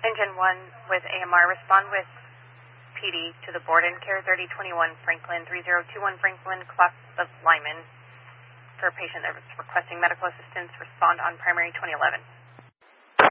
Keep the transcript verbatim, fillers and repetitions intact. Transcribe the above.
Engine one with A M R, respond with P D to the board and care thirty twenty-one Franklin, three zero two one Franklin, class of Lyman. For a patient that was requesting medical assistance, respond on primary twenty eleven.